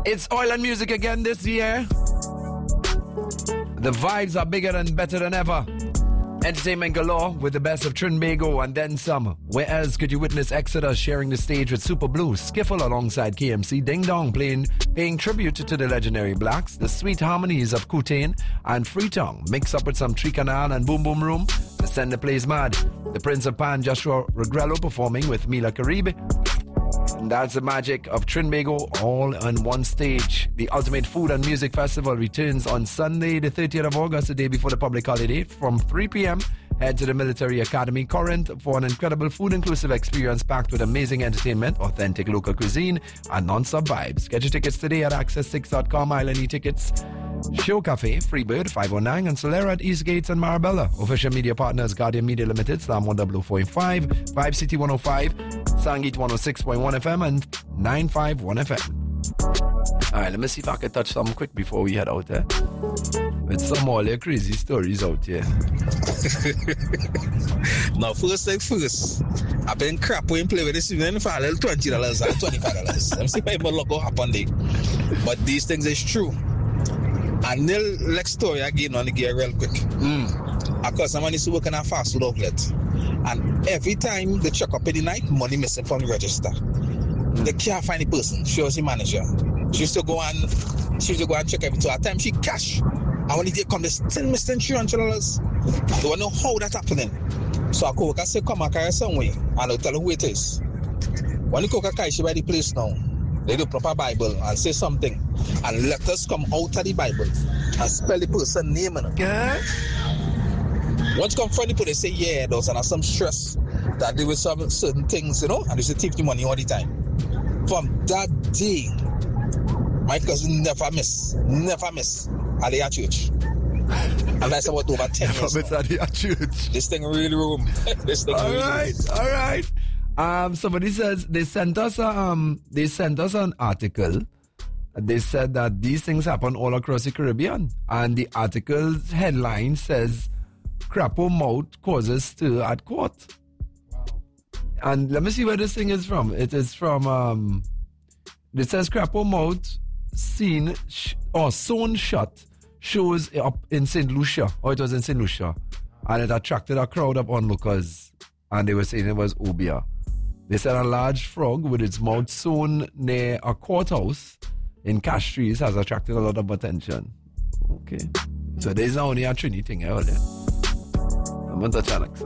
It's oil and music again this year. The vibes are bigger and better than ever. Entertainment galore with the best of Trinbago and then some. Where else could you witness Exodus sharing the stage with Super Blue, Skiffle alongside KMC, Ding Dong paying tribute to the legendary Blacks, the sweet harmonies of Kutain and Freetong mixed up with some Tree Canal and Boom Boom Room to send the place mad. The Prince of Pan, Joshua Regrello performing with Mila Caribe. And that's the magic of Trinbago all on one stage. The Ultimate Food and Music Festival returns on Sunday, the 30th of August, the day before the public holiday, from 3 p.m. Head to the Military Academy, Corinth, for an incredible food-inclusive experience packed with amazing entertainment, authentic local cuisine, and non-stop vibes. Get your tickets today at access6.com, Island E-Tickets. Show Cafe, Freebird, 509, and Solera at Eastgates and Marabella. Official media partners, Guardian Media Limited, Slam 100.5, Vibe City 105, Sangit 106.1 FM, and 951 FM. Alright, let me see if I can touch something quick before we head out there. With some all your crazy stories out here. Now, first thing first, I've been crap when play with this even for a little $20 or $25. I'm seeing people look what happened there. But these things is true. And the next story again on the gear real quick. Because someone used to work in a fast food outlet. And every time they check up in the night, money missing from the register. They can't find the person. She was the manager. She used to go and check every 2 hours. Time she cash. And when they come, they still missing $300. They don't know how that's happening. So I coworker say, come and carry somewhere. And I'll tell her who it is. When the coworker carry, she by the place now. They do proper Bible and say something. And let us come out of the Bible and spell the person name. Yeah. Once you come from the people, they say, yeah, there was some stress that there were some certain things, and they used to take the money all the time. From that day, my cousin never miss at the church. And that's about over 10 years now. At the church. This thing really room. All right. Somebody says they sent us an article. They said that these things happen all across the Caribbean, and the article's headline says Crapo mouth causes stir at court. Wow. And let me see where this thing is from. It is from it says Crapo mouth sewn shut shows up in St. Lucia, or it was in St. Lucia, and it attracted a crowd of onlookers, and they were saying it was Obia. They said a large frog with its mouth sewn near a courthouse in Castries has attracted a lot of attention. Okay. So there's not only a Trini thing out there. I'm going to touch Alex.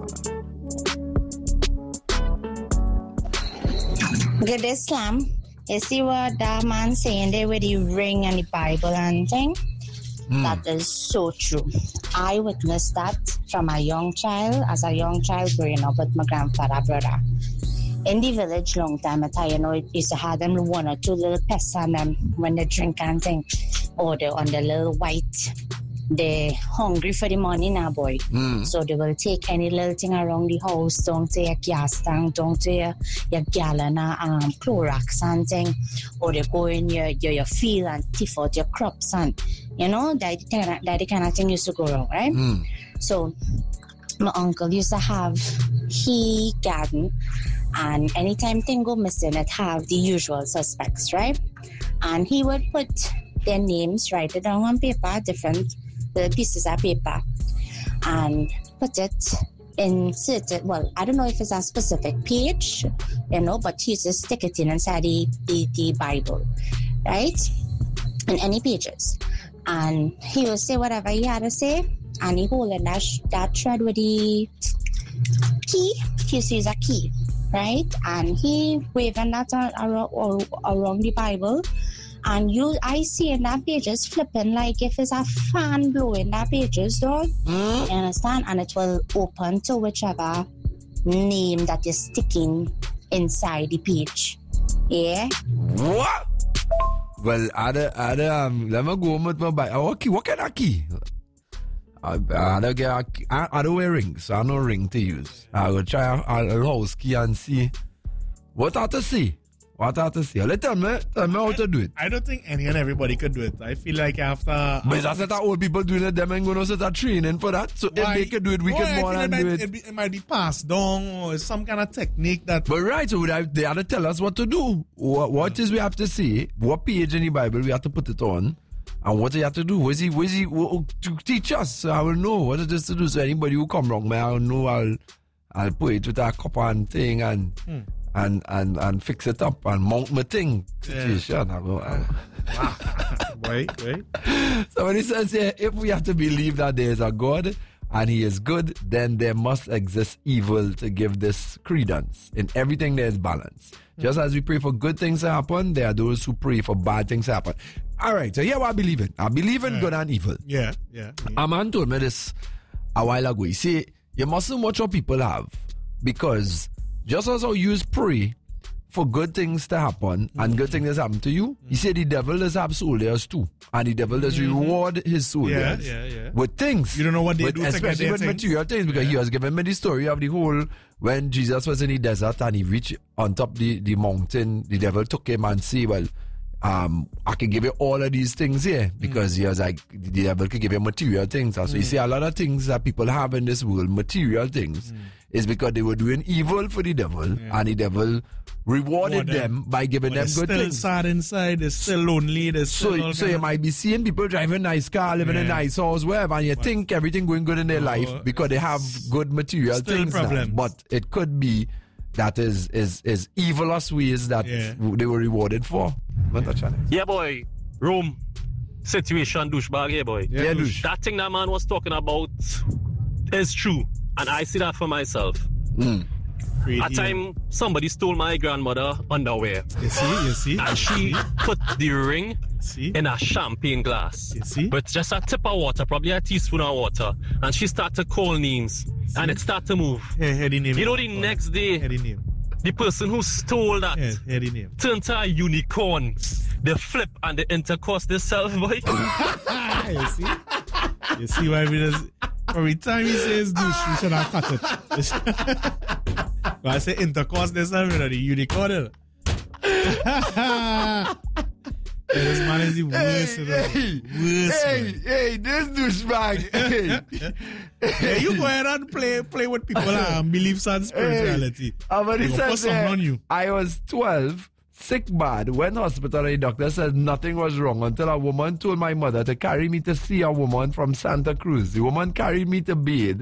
Good Islam. You see what that man saying there with the ring and the Bible and thing? That is so true. I witnessed that from a young child, growing up with my grandfather, brother. In the village, long time ago, it used to have them 1 or 2 little pests on them when they drink and thing. Or they're on the little white. They're hungry for the money now, boy. So they will take any little thing around the house, down to your gas tank, down to your gallon of Clorox and thing. Or they go in your field and thief out your crops and, that kind of thing used to go wrong, right? So my uncle used to have his garden, and anytime things go missing, it have the usual suspects, right? And he would put their names, write it down on paper, different pieces of paper, and put it in certain, well, I don't know if it's a specific page, but he used to stick it inside the Bible, right? In any pages. And he would say whatever he had to say, and he hold in that thread with the key. He sees a key, right? And he waving that around the Bible. And I see in that pages flipping like if it's a fan blowing that pages, dog. You understand? And it will open to whichever name that is sticking inside the page. Yeah? What? Well, let me go with my Bible. Okay, what kind of key? I don't wear rings, so I have no ring to use. I will try a house key and see what I have to see. What I have to say? Tell me how to do it. I don't think any and everybody could do it. I feel like after... But that's that old people doing it, them ain't going to start training for that. So if they could do it, we can more and do it. It might be passed down or some kind of technique that... But right, so they have to tell us what to do. What is we have to say? What page in the Bible we have to put it on? And what you have to do? Was he to teach us? So I will know what it is to do. So anybody who come wrong, man, I'll know I'll put it with a copper and thing and fix it up and mount my thing situation. Wow. Wait. Somebody says here, if we have to believe that there is a God and he is good, then there must exist evil to give this credence. In everything there is balance. Just as we pray for good things to happen, there are those who pray for bad things to happen. All right, so here what I believe in. I believe in good and evil. Yeah. A man told me this a while ago. He said, you mustn't watch what people have, because just as how you pray for good things to happen and good things happen to you, he said the devil does have soldiers too. And the devil does reward his soldiers with things. You don't know what they do, especially with material things, because he was giving me the story of the whole, when Jesus was in the desert and he reached on top the mountain, the devil took him and said, well, I can give you all of these things here, because he was like, the devil can give you material things. So you see a lot of things that people have in this world, material things, is because they were doing evil for the devil, and the devil rewarded them by giving them good things. Sad inside, they're still lonely, they're still so you might be seeing people driving a nice car, living in a nice house, wherever, and you think everything going good in their life because they have good material things now. But it could be that is evilous ways that they were rewarded for. Yeah, boy. Rome situation douchebag here, boy. Yeah, douche. That thing that man was talking about is true, and I see that for myself. At time, somebody stole my grandmother underwear. You see? And she put the ring in a champagne glass. You see? But just a tip of water, probably a teaspoon of water. And she started to call names. And it started to move. You know, the next day, the person who stole that turned to a unicorn. They flip and they intercourse themselves, boy. You see why we just... Every time he says douche, we should have cut it. When I say intercourse, there's something the unicorn. This man is the worst. Hey, this douchebag. Hey, you go ahead and play with people and beliefs and spirituality. I was 12, sick bad, went to hospital, and the doctor said nothing was wrong until a woman told my mother to carry me to see a woman from Santa Cruz. The woman carried me to bed.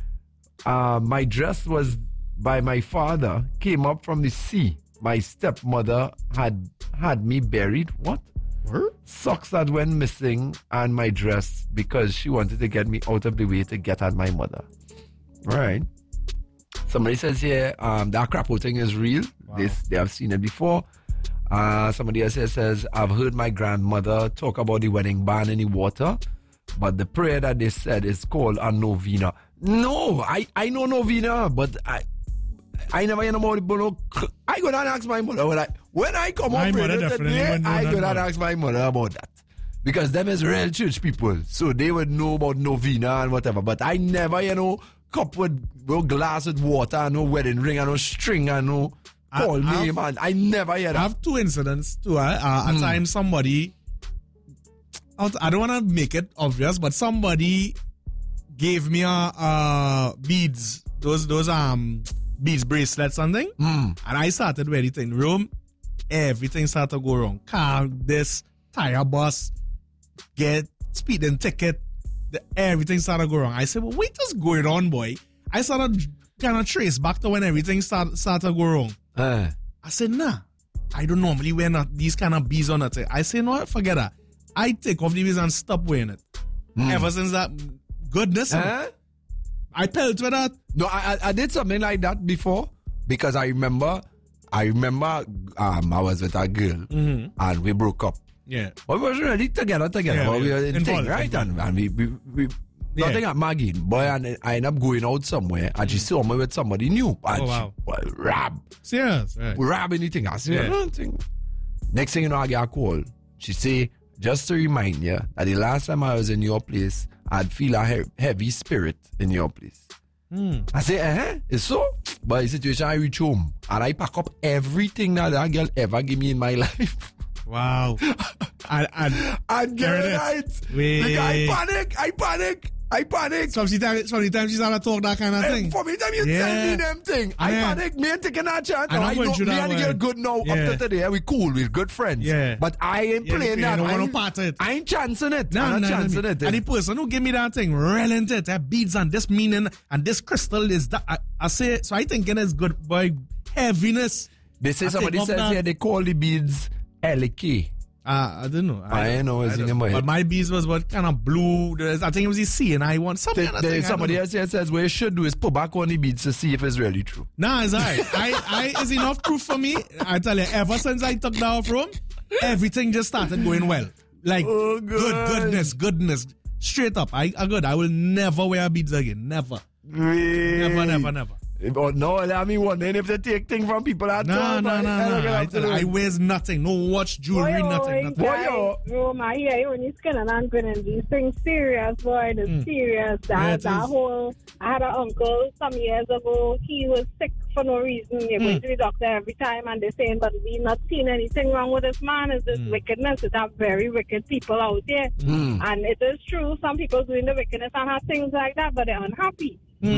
My dress was by my father, came up from the sea. My stepmother had me buried. What? Socks that went missing and my dress, because she wanted to get me out of the way to get at my mother. Right. Somebody says here, that crapo thing is real. Wow. They have seen it before. Somebody else here says, I've heard my grandmother talk about the wedding band in the water, but the prayer that they said is called a novena. No, I know novena, but I never know about it. I go down and ask my mother when I come up with it today, I go down and ask my mother about that. Because them is real church people, so they would know about novena and whatever. But I never, cup with no glass with water and no wedding ring and no string and no call name, and I never hear that. I have two incidents too. At time somebody, I don't want to make it obvious, but somebody gave me beads, those beads bracelets something, and I started wearing it in Rome. Everything started to go wrong. Car, this tire bus, get speeding ticket. Everything started to go wrong. I said, well, what is going on, boy? I started kind of trace back to when everything started to go wrong. I said, nah, I don't normally wear these kind of beads on it. I said, no, forget that. I take off the beads and stop wearing it. Ever since that, goodness. I felt with that. No, I did something like that before, because I remember I was with a girl and we broke up. Yeah. But we was really together. Yeah, but we were in thing, right? And we nothing at Maggie. Boy, and I ended up going out somewhere and she saw me with somebody new. And she rab. Serious, right. We rab anything. I said, nothing. Next thing you know, I get a call. She say, just to remind you that the last time I was in your place, I'd feel a heavy spirit in your place. I say, it's so? But the situation, I reach home and I pack up everything that girl ever give me in my life. Wow. and girl night. I panic. Sometimes she's on a talk that kind of thing. For me, time you tell me them thing. I panic. Me ain't taking that chance. I know me and the girl good now. Up to today, we cool. We're good friends. Yeah. But I ain't playing that. I ain't chancing it. I'm not chancing it. And the person who give me that thing, relent it, that beads and this meaning and this crystal is that. I say, so I think it's good, boy. Heaviness. They say somebody says here they call the beads LK. I don't know. I know it's in my head. But my beads was what kind of blue. I think it was the C, and I want something. Somebody else here says what you should do is put back on the beads to see if it's really true. Nah, it's alright. I is enough proof for me. I tell you, ever since I took that off room, everything just started going well. Like goodness. Straight up. I good. I will never wear beads again. Never. Never. But no, I mean wondering if they take things from people at all. No. I wears nothing. No watch, jewelry, nothing. I hear you when you're skinning and grinning. These things serious, boy. It's serious. I had an uncle some years ago. He was sick for no reason. You're going to the doctor every time and they're saying, but we've not seen anything wrong with this man. It's this wickedness. It's have very wicked people out there. And it is true. Some people doing the wickedness and have things like that, but they're unhappy.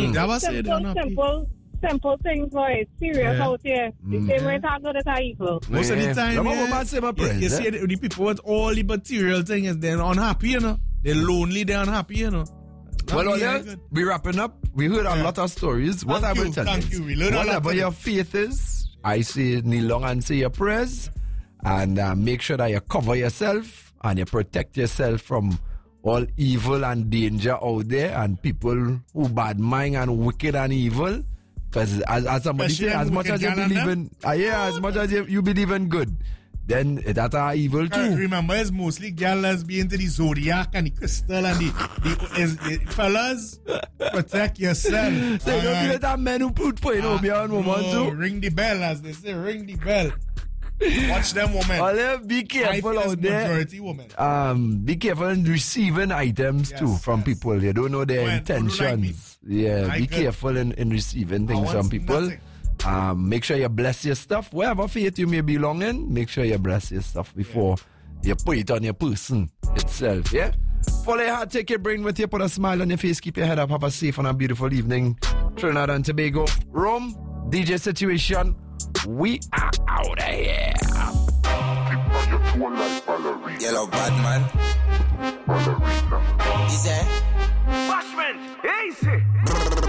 Simple things, boy. It's serious out here. The same way it's good as evil. Most of the time, you see the people with all the material things, they're unhappy, you know. They're lonely, they're unhappy, you know. Well, we're wrapping up. We heard a lot of stories. What I will tell you, whatever your faith is, I say kneel down and say your prayers, and make sure that you cover yourself and you protect yourself from all evil and danger out there and people who bad mind and wicked and evil. Because as somebody said, as much as you believe in, as much as you believe in good, then that are evil too. Remember, it's mostly girls lesbian to the zodiac and the crystal and the fellas, protect yourself. So you don't feel that men who put for beyond woman too? Ring the bell, as they say, ring the bell. Watch them women. Well, be careful out there. Majority women. Be careful in receiving items too from people. You don't know their intentions. Be careful in receiving things from people. Make sure you bless your stuff. Wherever faith you may belong in, make sure you bless your stuff before you put it on your person itself. Yeah? Follow your heart, take your brain with you, put a smile on your face, keep your head up, have a safe and a beautiful evening. Trinidad and Tobago, Rome, DJ Situation. We are out of here. Yellow Batman.